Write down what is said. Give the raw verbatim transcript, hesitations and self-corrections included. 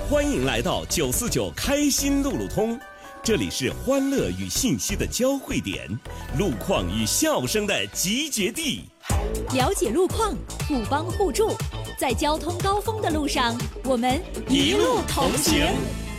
欢迎来到九四九开心路路通，这里是欢乐与信息的交汇点，路况与笑声的集结地。 了解路况，互帮互助，在交通高峰的路上，我们一路同行。